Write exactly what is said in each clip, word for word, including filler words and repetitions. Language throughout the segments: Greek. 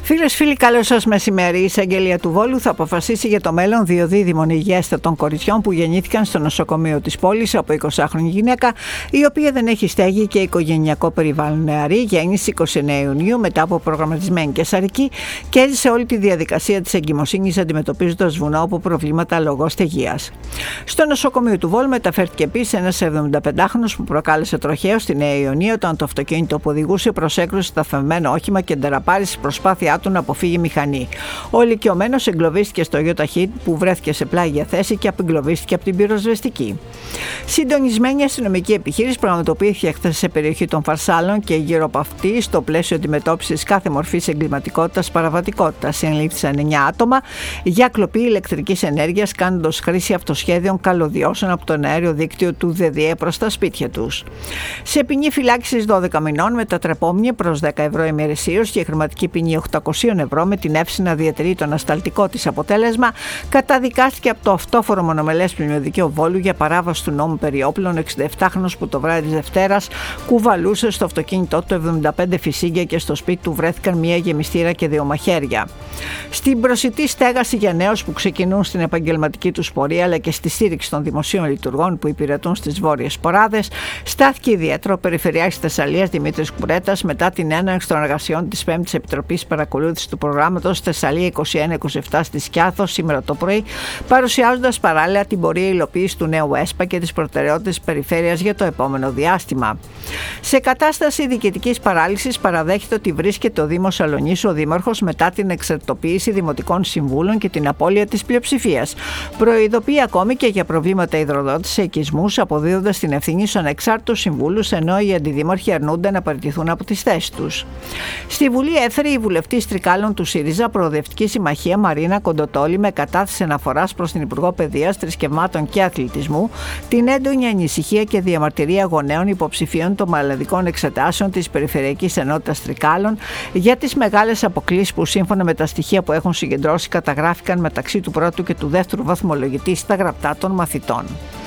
Φίλες, φίλοι, καλό σας μεσημέρι. Η εισαγγελία του Βόλου θα αποφασίσει για το μέλλον δύο δίδυμων υγιέστατων κοριτσιών που γεννήθηκαν στο νοσοκομείο της πόλης από εικοσάχρονη γυναίκα, η οποία δεν έχει στέγη και οικογενειακό περιβάλλον. Νεαρή, γέννησε εικοστή ενάτη Ιουνίου μετά από προγραμματισμένη καισαρική και έζησε όλη τη διαδικασία της εγκυμοσύνης αντιμετωπίζοντας βουνό από προβλήματα λόγω στεγείας. Στο νοσοκομείο του Βόλου μεταφέρθηκε επίσης ένας εβδομηνταπεντάχρονος που προκάλεσε τροχαίο στη Νέα Ιωνία όταν το αυτοκίνητο που οδηγούσε προσέκρουσε σταθμευμένο όχημα και ντεραπάρισε στη προσπάθειά του να αποφύγει μηχανή. Ο ηλικιωμένος εγκλωβίστηκε στο ΙΟΤΑΧΗ που βρέθηκε σε πλάγια θέση και απεγκλωβίστηκε από την πυροσβεστική. Συντονισμένη αστυνομική επιχείρηση πραγματοποιήθηκε χθες σε περιοχή των Φαρσάλων και γύρω από αυτή, στο πλαίσιο αντιμετώπισης κάθε μορφής εγκληματικότητας παραβατικότητας. Συνελήφθησαν εννιά άτομα για κλοπή ηλεκτρικής ενέργειας, κάνοντας χρήση αυτοσχέδιων καλωδιώσεων από το αέριο δίκτυο του ΔΔΕ προς τα σπίτια τους. Σε ποινή φυλάκισης δώδεκα μηνών, μετατρεπόμενη προς δέκα ευρώ ημερησίως και χρηματική ποινή οκτακόσια ευρώ με την εύση να διατηρεί το ανασταλτικό της αποτέλεσμα, καταδικάστηκε από το αυτόφορο μονομελές πλημμυρωδικείο Βόλου για παράβαση του νόμου περί όπλων ο εξηνταεπτάχρονος που το βράδυ της Δευτέρας κουβαλούσε στο αυτοκίνητό του εβδομήντα πέντε φυσίγγια και στο σπίτι του βρέθηκαν μία γεμιστήρα και δύο μαχαίρια. Στην προσιτή στέγαση για νέους που ξεκινούν στην επαγγελματική τους πορεία αλλά και στη στήριξη των δημοσίων λειτουργών που υπηρετούν στις βόρειες ποράδες, στάθηκε ιδιαίτερο ο Περιφερειάρχης Θεσσαλίας Δημήτρης Κουρέτας μετά την έναρξη των εργασιών της πέμπτης Επιτροπής Παρακολούθησης του προγράμματος Θεσσαλία είκοσι ένα είκοσι επτά στη Σκιάθο σήμερα το πρωί, παρουσιάζοντας παράλληλα την πορεία υλοποίησης του νέου ΕΣΠΑ και τις προτεραιότητες της περιφέρειας για το επόμενο διάστημα. Σε κατάσταση διοικητικής παράλυσης παραδέχεται ότι βρίσκεται ο Δήμος Σαλονίσου ο Δήμαρχος μετά την εξαρτητοποίηση δημοτικών συμβούλων και την απώλεια της πλειοψηφίας. Προειδοποιεί ακόμη και για προβλήματα υδροδότησης οικισμούς, αποδίδοντας την ευθύνη στους ανεξάρτητους συμβούλους, ενώ οι αντιδήμαρχοι αρνούνται να παραιτηθούν από τις θέσεις τους. Στη Βουλή έφερε η βουλευτής Τρικάλων του ΣΥΡΙΖΑ Προοδευτική Συμμαχία Μαρίνα Κοντοτόλη με κατάθεση αναφοράς προς την Υπουργό Παιδείας, Θρησκευμάτων και Αθλητισμού την έντονη ανησυχία και διαμαρτυρία γονέων υποψηφίων των μαλλαδικών εξετάσεων της Περιφερειακής Ενότητας Τρικάλων για τις μεγάλες αποκλίσεις που σύμφωνα με τα στοιχεία που έχουν συγκεντρώσει καταγράφηκαν μεταξύ του πρώτου και του δεύτερου βαθμολογητή στα γραπτά των μαθητών.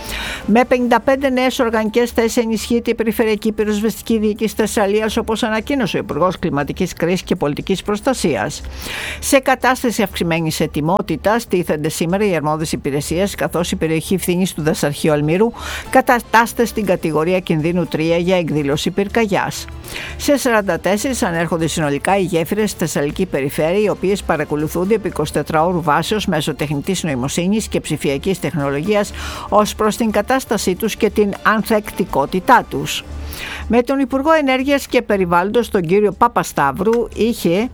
Με πενήντα πέντε νέες οργανικές θέσεις ενισχύεται η Περιφερειακή Πυροσβεστική Διοίκηση Θεσσαλίας, όπως ανακοίνωσε ο Υπουργός Κλιματικής Κρίσης και Πολιτικής Προστασίας. Σε κατάσταση αυξημένης ετοιμότητας τίθενται σήμερα οι αρμόδιες υπηρεσίες, καθώς η περιοχή ευθύνης του Δασαρχείου Αλμύρου κατατάσσεται στην κατηγορία κινδύνου τρία για εκδήλωση πυρκαγιάς. Σε σαράντα τέσσερα ανέρχονται συνολικά οι γέφυρες στη Θεσσαλική Περιφέρεια, οι οποίες παρακολουθούνται επί εικοσιτετράωρου βάσεως μέσω τεχνητής νοημοσύνης και ψηφιακής τεχνολογίας ως προς την κατάστασή τους και την ανθεκτικότητά τους. Με τον Υπουργό Ενέργειας και Περιβάλλοντος, τον κύριο Παπασταύρου, είχε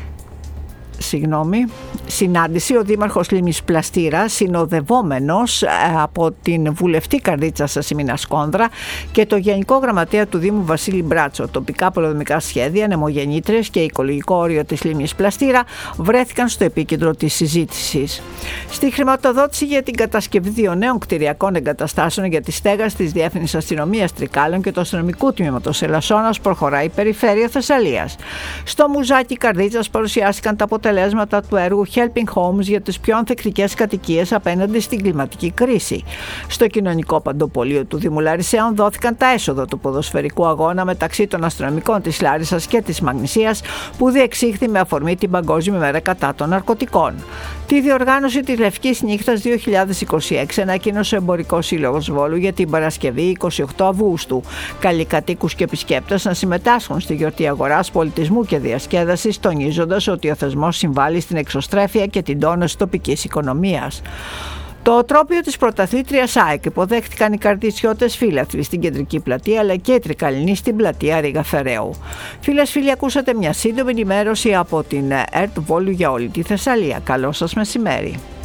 Συγγνώμη, συνάντηση ο Δήμαρχος Λίμνης Πλαστήρα, συνοδευόμενος από την βουλευτή Καρδίτσα Σασιμίνα Σκόνδρα και το Γενικό Γραμματέα του Δήμου Βασίλη Μπράτσο. Τοπικά πολεοδομικά σχέδια, νεμογεννήτριες και οικολογικό όριο της Λίμνης Πλαστήρα βρέθηκαν στο επίκεντρο της συζήτησης. Στη χρηματοδότηση για την κατασκευή δύο νέων κτηριακών εγκαταστάσεων για τη στέγαση της Διεύθυνσης Αστυνομίας Τρικάλων και του Αστυνομικού Τμήματος Ελασσόνας προχωράει η Περιφέρεια Θεσσαλίας. Στο Μουζάκι Καρδίτσας παρουσιάστηκαν τα αποτελέσματα του έργου Helping Homes για τις πιο ανθεκτικές κατοικίες απέναντι στην κλιματική κρίση. Στο κοινωνικό παντοπολείο του Δήμου Λαρισαίων δόθηκαν τα έσοδα του ποδοσφαιρικού αγώνα μεταξύ των αστυνομικών της Λάρισσας και της Μαγνησίας που διεξήχθη με αφορμή την Παγκόσμια Μέρα κατά των Ναρκωτικών. Τη διοργάνωση της Λευκής Νύχτας δύο χιλιάδες είκοσι έξι ανακοίνωσε ο Εμπορικός Σύλλογος Βόλου για την Παρασκευή εικοστή ογδόη Αυγούστου. Καλεί κατοίκους και επισκέπτες να συμμετάσχουν στη γιορτή αγοράς, πολιτισμού και διασκέδασης, τονίζοντας ότι ο θεσμός συμβάλλει στην εξωστρέφεια και την τόνωση τοπικής οικονομίας. Το τρόπιο της πρωταθλήτριας ΑΕΚ υποδέχτηκαν οι καρδιτσιώτες φίλαθλοι στην κεντρική πλατεία αλλά και οι Τρικαλινοί στην πλατεία Ρίγα Φεραίου. Φίλες, φίλοι, ακούσατε μια σύντομη ενημέρωση από την ΕΡΤ Βόλου για όλη τη Θεσσαλία. Καλό σας μεσημέρι.